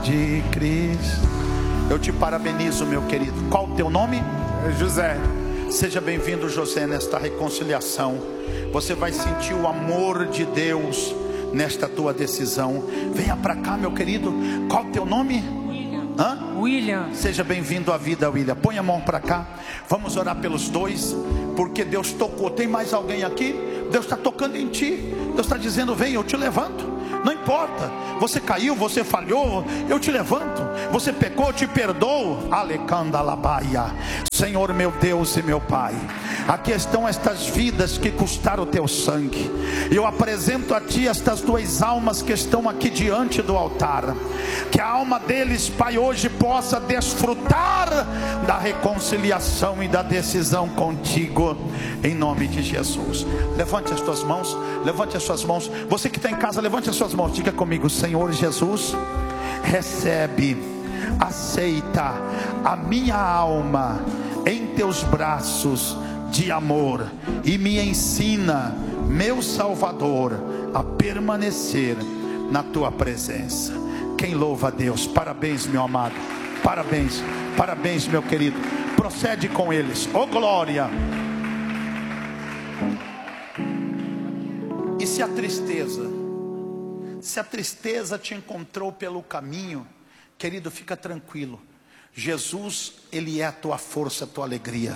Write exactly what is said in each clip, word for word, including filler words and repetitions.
De Cristo. Eu te parabenizo, meu querido. Qual o teu nome? José. Seja bem-vindo, José, nesta reconciliação. Você vai sentir o amor de Deus nesta tua decisão. Venha para cá, meu querido. Qual o teu nome? William. Hã? William. Seja bem-vindo à vida, William. Põe a mão para cá. Vamos orar pelos dois, porque Deus tocou. Tem mais alguém aqui? Deus está tocando em ti. Deus está dizendo: vem, eu te levanto. Não importa, você caiu, você falhou, eu te levanto. Você pecou, eu te perdoo. Alecandalabaia. Senhor meu Deus e meu Pai, aqui estão estas vidas que custaram o teu sangue. Eu apresento a ti estas duas almas que estão aqui diante do altar. Que a alma deles, Pai, hoje possa desfrutar da reconciliação e da decisão contigo, em nome de Jesus. Levante as tuas mãos, levante as suas mãos. Você que está em casa, levante as suas mãos. Diga comigo: Senhor Jesus, recebe, aceita a minha alma em teus braços de amor e me ensina, meu Salvador, a permanecer na tua presença. Quem louva a Deus? Parabéns, meu amado. Parabéns, parabéns, meu querido. Procede com eles. Oh glória! E se a tristeza, se a tristeza te encontrou pelo caminho, querido, fica tranquilo. Jesus, Ele é a tua força, a tua alegria.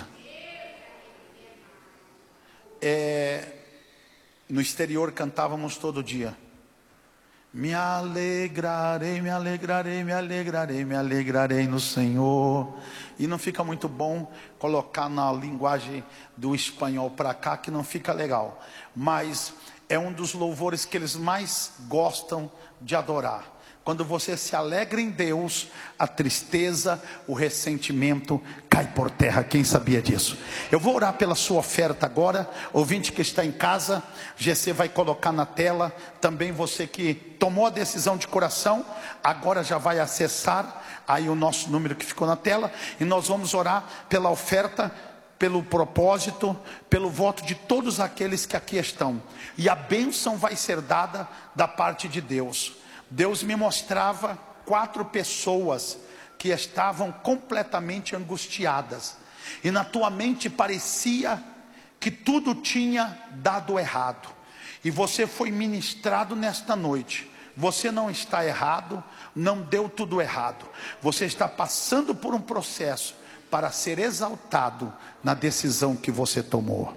É, no exterior cantávamos todo dia: me alegrarei, me alegrarei, me alegrarei, me alegrarei no Senhor. E não fica muito bom colocar na linguagem do espanhol para cá, que não fica legal. Mas é um dos louvores que eles mais gostam de adorar. Quando você se alegra em Deus, a tristeza, o ressentimento cai por terra. Quem sabia disso? Eu vou orar pela sua oferta agora. Ouvinte que está em casa, G C vai colocar na tela. Também você que tomou a decisão de coração, agora já vai acessar aí o nosso número que ficou na tela. E nós vamos orar pela oferta, pelo propósito, pelo voto de todos aqueles que aqui estão. E a bênção vai ser dada da parte de Deus. Deus me mostrava quatro pessoas que estavam completamente angustiadas. E na tua mente parecia que tudo tinha dado errado. E você foi ministrado nesta noite. Você não está errado, não deu tudo errado. Você está passando por um processo para ser exaltado na decisão que você tomou.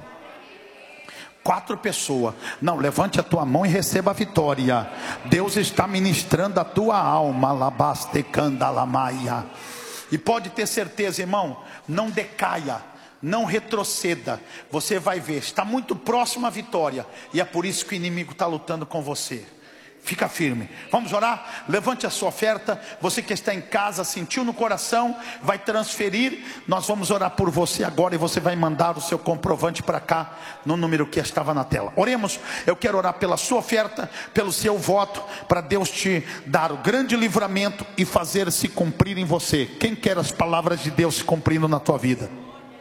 Quatro pessoas. Não, levante a tua mão e receba a vitória. Deus está ministrando a tua alma. Labastecandalamaia. E pode ter certeza, irmão, não decaia, não retroceda. Você vai ver, está muito próximo à vitória. E é por isso que o inimigo está lutando com você. Fica firme. Vamos orar? Levante a sua oferta. Você que está em casa, sentiu no coração, vai transferir. Nós vamos orar por você agora. E você vai mandar o seu comprovante para cá, no número que estava na tela. Oremos. Eu quero orar pela sua oferta, pelo seu voto, para Deus te dar o grande livramento e fazer se cumprir em você. Quem quer as palavras de Deus se cumprindo na tua vida?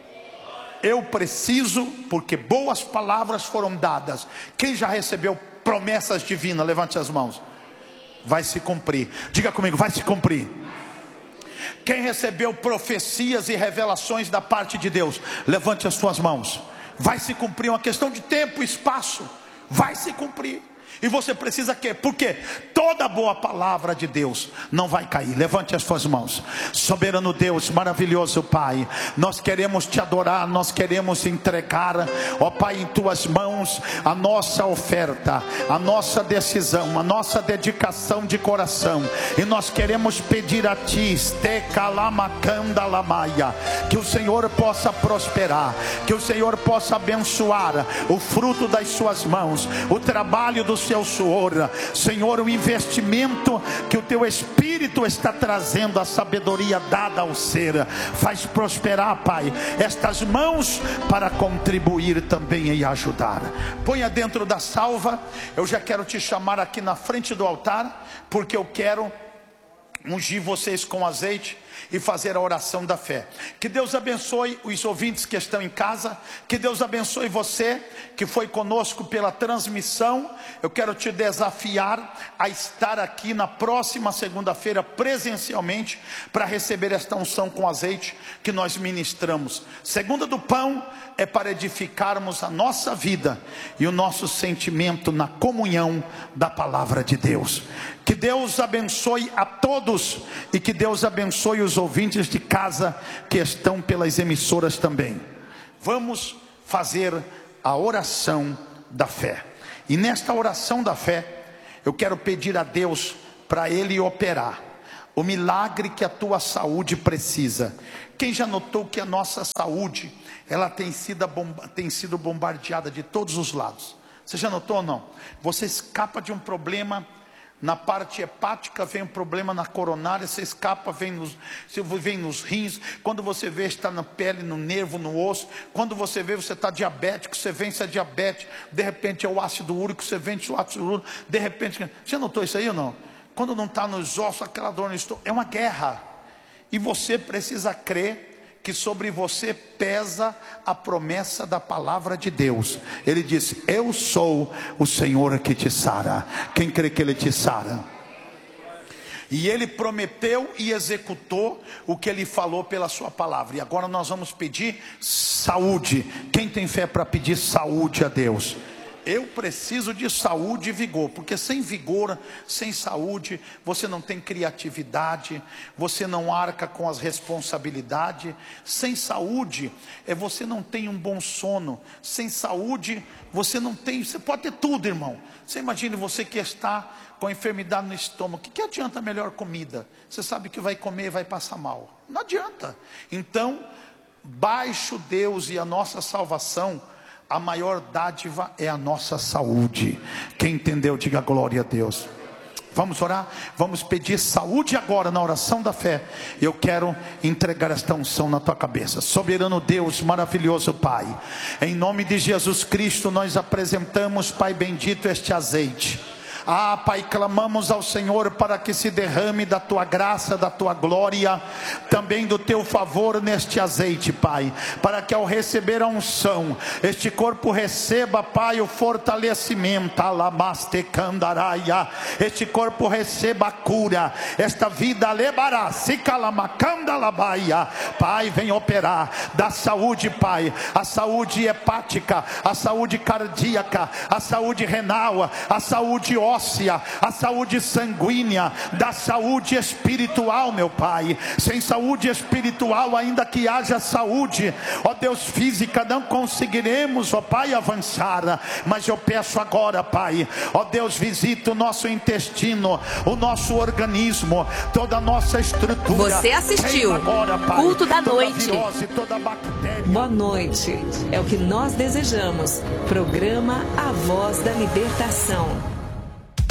Eu preciso, porque boas palavras foram dadas. Quem já recebeu promessas divinas, levante as mãos. Vai se cumprir. Diga comigo: vai se cumprir. Quem recebeu profecias e revelações da parte de Deus, levante as suas mãos. Vai se cumprir. Uma questão de tempo e espaço. Vai se cumprir. E você precisa quê? Porque toda boa palavra de Deus não vai cair. Levante as suas mãos. Soberano Deus, maravilhoso Pai, nós queremos te adorar, nós queremos entregar, ó Pai, em tuas mãos a nossa oferta, a nossa decisão, a nossa dedicação de coração. E nós queremos pedir a ti, que o Senhor possa prosperar, que o Senhor possa abençoar o fruto das suas mãos, o trabalho do seu suor, Senhor, o investimento que o teu Espírito está trazendo, a sabedoria dada ao ser. Faz prosperar, Pai, estas mãos para contribuir também e ajudar. Ponha dentro da salva. Eu já quero te chamar aqui na frente do altar, porque eu quero ungir vocês com azeite e fazer a oração da fé. Que Deus abençoe os ouvintes que estão em casa. Que Deus abençoe você que foi conosco pela transmissão. Eu quero te desafiar a estar aqui na próxima segunda-feira presencialmente para receber esta unção com azeite que nós ministramos. Segunda do pão é para edificarmos a nossa vida e o nosso sentimento na comunhão da palavra de Deus. Que Deus abençoe a todos e que Deus abençoe os ouvintes de casa que estão pelas emissoras também. Vamos fazer a oração da fé. E nesta oração da fé, eu quero pedir a Deus para Ele operar o milagre que a tua saúde precisa. Quem já notou que a nossa saúde, ela tem sido, tem sido bombardeada de todos os lados? Você já notou ou não? Você escapa de um problema na parte hepática, vem um problema na coronária, você escapa, vem nos, vem nos rins. Quando você vê, está na pele, no nervo, no osso. Quando você vê, você está diabético, você vence a diabetes. De repente é o ácido úrico, você vence o ácido úrico. De repente, você já notou isso aí ou não? Quando não está nos ossos, aquela dor no estômago, é uma guerra. E você precisa crer que sobre você pesa a promessa da palavra de Deus. Ele diz: eu sou o Senhor que te sara. Quem crê que Ele te sara? E Ele prometeu e executou o que Ele falou pela sua palavra. E agora nós vamos pedir saúde. Quem tem fé para pedir saúde a Deus? Eu preciso de saúde e vigor, porque sem vigor, sem saúde, você não tem criatividade, você não arca com as responsabilidades. Sem saúde, é você não tem um bom sono. Sem saúde, você não tem, você pode ter tudo, irmão. Você imagine você que está com enfermidade no estômago, o que, que adianta a melhor comida? Você sabe que vai comer e vai passar mal, não adianta. Então, baixo Deus e a nossa salvação, a maior dádiva é a nossa saúde. Quem entendeu, diga glória a Deus. Vamos orar? Vamos pedir saúde agora na oração da fé. Eu quero entregar esta unção na tua cabeça. Soberano Deus, maravilhoso Pai, em nome de Jesus Cristo nós apresentamos, Pai bendito, este azeite. Ah, Pai, clamamos ao Senhor para que se derrame da tua graça, da tua glória, também do teu favor neste azeite, Pai, para que ao receber a unção, este corpo receba, Pai, o fortalecimento, alamaste candaraia, este corpo receba a cura, esta vida lebará, se calamakandalabaia. Pai, vem operar da saúde, Pai, a saúde hepática, a saúde cardíaca, a saúde renal, a saúde óssea, a saúde sanguínea, da saúde espiritual, meu Pai. Sem saúde espiritual, ainda que haja saúde, ó Deus, física, não conseguiremos, ó Pai, avançar. Mas eu peço agora, Pai, ó Deus, visita o nosso intestino, o nosso organismo, toda a nossa estrutura. Você assistiu agora, Pai, Culto da Noite. Virose, toda bactéria. Boa noite, é o que nós desejamos. Programa A Voz da Libertação.